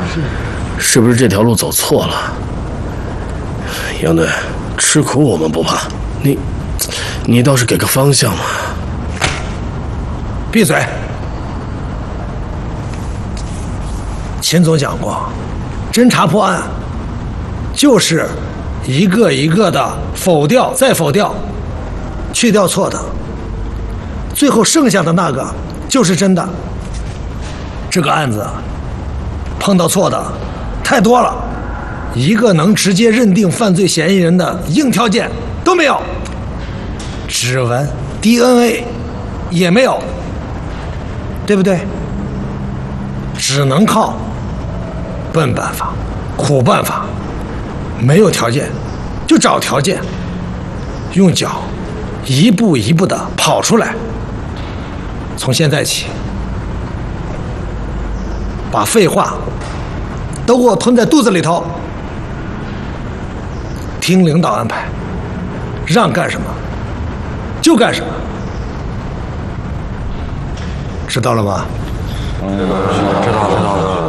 是不是这条路走错了？杨队，吃苦我们不怕，你倒是给个方向嘛！ 闭嘴！秦总讲过，侦查破案就是一个一个的否掉再否掉，去掉错的，最后剩下的那个就是真的。这个案子碰到错的太多了，一个能直接认定犯罪嫌疑人的硬条件都没有，指纹、DNA 也没有，对不对？只能靠笨办法、苦办法，没有条件就找条件，用脚一步一步的跑出来。从现在起，把废话都给我吞在肚子里头，听领导安排，让干什么就干什么，知道了吗？ 知道了。